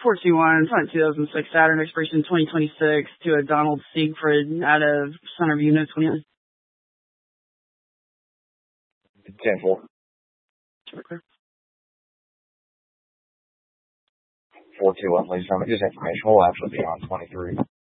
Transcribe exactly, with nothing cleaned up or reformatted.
four two one, two thousand six Saturn, expiration twenty twenty-six, to a Donald Siegfried out of Centerview, Notes twenty-nine. ten four. Okay. four two one, ladies and gentlemen. Just information. We'll actually be on twenty-three.